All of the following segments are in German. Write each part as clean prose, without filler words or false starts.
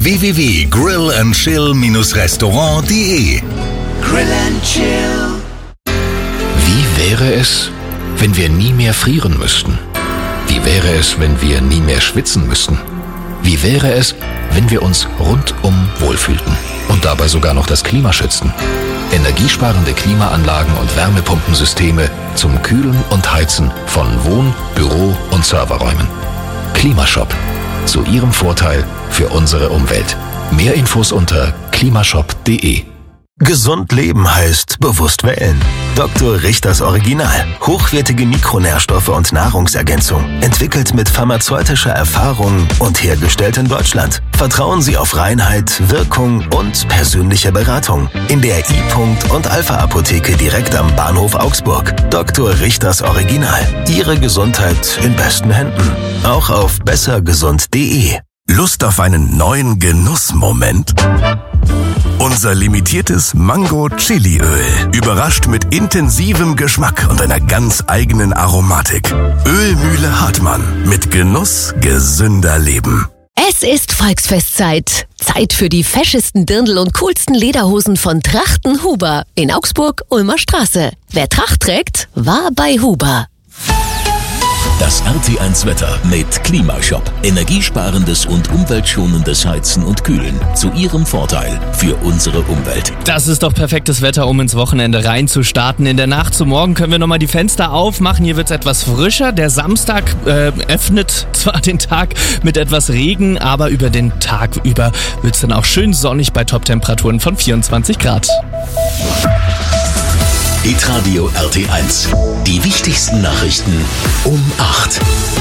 www.grillandchill-restaurant.de. Grill and Chill. Wie wäre es, wenn wir nie mehr frieren müssten? Wie wäre es, wenn wir nie mehr schwitzen müssten? Wie wäre es, wenn wir uns rundum wohlfühlten und dabei sogar noch das Klima schützten? Energiesparende Klimaanlagen und Wärmepumpensysteme zum Kühlen und Heizen von Wohn-, Büro- und Serverräumen. Klimashop. Zu Ihrem Vorteil für unsere Umwelt. Mehr Infos unter klimashop.de. Gesund leben heißt bewusst wählen. Dr. Richters Original. Hochwertige Mikronährstoffe und Nahrungsergänzung. Entwickelt mit pharmazeutischer Erfahrung und hergestellt in Deutschland. Vertrauen Sie auf Reinheit, Wirkung und persönliche Beratung. In der I-Punkt und Alpha-Apotheke direkt am Bahnhof Augsburg. Dr. Richters Original. Ihre Gesundheit in besten Händen. Auch auf bessergesund.de. Lust auf einen neuen Genussmoment? Unser limitiertes Mango-Chili-Öl überrascht mit intensivem Geschmack und einer ganz eigenen Aromatik. Ölmühle Hartmann. Mit Genuss gesünder Leben. Es ist Volksfestzeit. Zeit für die feschesten Dirndl und coolsten Lederhosen von Trachten Huber in Augsburg, Ulmer Straße. Wer Tracht trägt, war bei Huber. Das RT1 Wetter mit Klimashop. Energiesparendes und umweltschonendes Heizen und Kühlen. Zu Ihrem Vorteil für unsere Umwelt. Das ist doch perfektes Wetter, um ins Wochenende reinzustarten. In der Nacht zum Morgen können wir nochmal die Fenster aufmachen. Hier wird es etwas frischer. Der Samstag öffnet zwar den Tag mit etwas Regen, aber über den Tag über wird es dann auch schön sonnig bei Top-Temperaturen von 24 Grad. Hitradio RT1. Die wichtigsten Nachrichten um 8.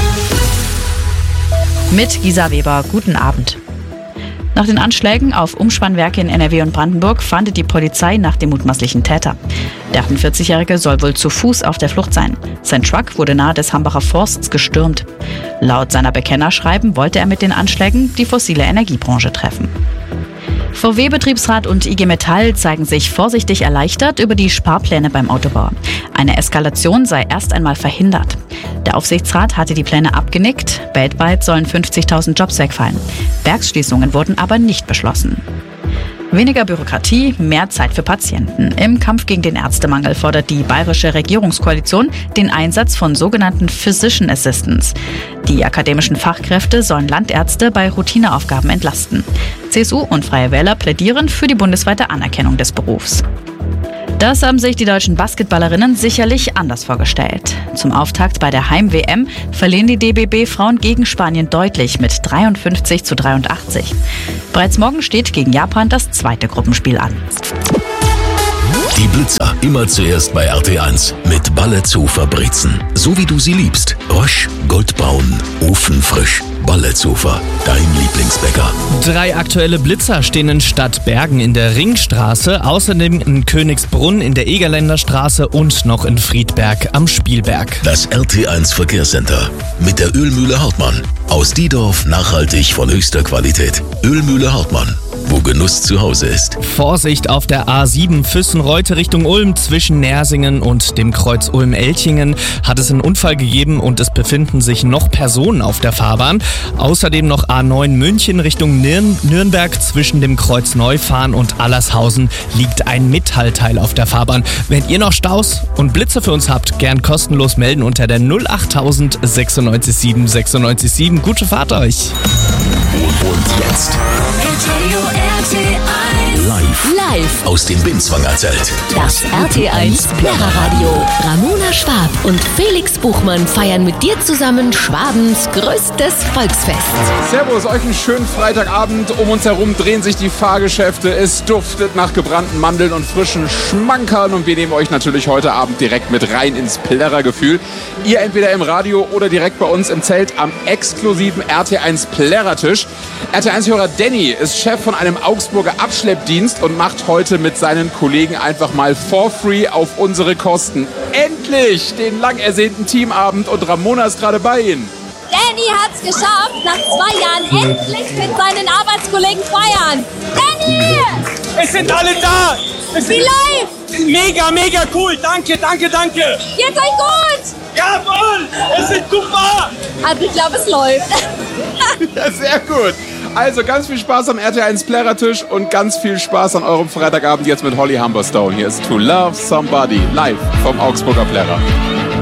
Mit Gisa Weber, guten Abend. Nach den Anschlägen auf Umspannwerke in NRW und Brandenburg fahndet die Polizei nach dem mutmaßlichen Täter. Der 48-Jährige soll wohl zu Fuß auf der Flucht sein. Sein Truck wurde nahe des Hambacher Forsts gestürmt. Laut seiner Bekennerschreiben wollte er mit den Anschlägen die fossile Energiebranche treffen. VW-Betriebsrat und IG Metall zeigen sich vorsichtig erleichtert über die Sparpläne beim Autobau. Eine Eskalation sei erst einmal verhindert. Der Aufsichtsrat hatte die Pläne abgenickt. Weltweit sollen 50.000 Jobs wegfallen. Werksschließungen wurden aber nicht beschlossen. Weniger Bürokratie, mehr Zeit für Patienten. Im Kampf gegen den Ärztemangel fordert die bayerische Regierungskoalition den Einsatz von sogenannten Physician Assistants. Die akademischen Fachkräfte sollen Landärzte bei Routineaufgaben entlasten. CSU und Freie Wähler plädieren für die bundesweite Anerkennung des Berufs. Das haben sich die deutschen Basketballerinnen sicherlich anders vorgestellt. Zum Auftakt bei der Heim-WM verlieren die DBB-Frauen gegen Spanien deutlich mit 53-83. Bereits morgen steht gegen Japan das zweite Gruppenspiel an. Die Blitzer immer zuerst bei RT1 mit Balle zu Fabrizen. So wie du sie liebst. Rösch, goldbraun, ofenfrisch. Balletzufer, dein Lieblingsbäcker. 3 aktuelle Blitzer stehen in Stadtbergen in der Ringstraße, außerdem in Königsbrunn in der Egerländer Straße und noch in Friedberg am Spielberg. Das RT1 Verkehrscenter mit der Ölmühle Hartmann. Aus Diedorf nachhaltig von höchster Qualität. Ölmühle Hartmann, wo Genuss zu Hause ist. Vorsicht auf der A7 Füssen-Reute Richtung Ulm zwischen Nersingen und dem Kreuz Ulm-Elchingen hat es einen Unfall gegeben und es befinden sich noch Personen auf der Fahrbahn. Außerdem noch A9 München Richtung Nürnberg zwischen dem Kreuz Neufahren und Allershausen liegt ein Metallteil auf der Fahrbahn. Wenn ihr noch Staus und Blitze für uns habt, gern kostenlos melden unter der 08000 967 967. Gute Fahrt euch! Und jetzt live aus dem Binzwanger Zelt. Das RT1 Plärreradio. Ramona Schwab und Felix Buchmann feiern mit dir zusammen Schwabens größtes Volksfest. Servus, euch einen schönen Freitagabend. Um uns herum drehen sich die Fahrgeschäfte. Es duftet nach gebrannten Mandeln und frischen Schmankerln. Und wir nehmen euch natürlich heute Abend direkt mit rein ins Plärrergefühl. Ihr entweder im Radio oder direkt bei uns im Zelt am exklusiven RT1 Plärrertisch. RT1-Hörer Danny ist Chef von einem Augsburger Abschleppdienst und macht heute mit seinen Kollegen einfach mal for free auf unsere Kosten endlich den lang ersehnten Teamabend und Ramona ist gerade bei Ihnen. Danny hat's geschafft, nach 2 Jahren endlich mit seinen Arbeitskollegen feiern. Danny! Es sind alle da! Wie läuft's? Mega, mega cool! Danke! Geht's euch gut? Jawohl! Es ist super! Also ich glaube, es läuft. Ja, sehr gut. Also ganz viel Spaß am RTL1 Plärrertisch und ganz viel Spaß an eurem Freitagabend jetzt mit Holly Humberstone. Hier ist To Love Somebody live vom Augsburger Plärrer.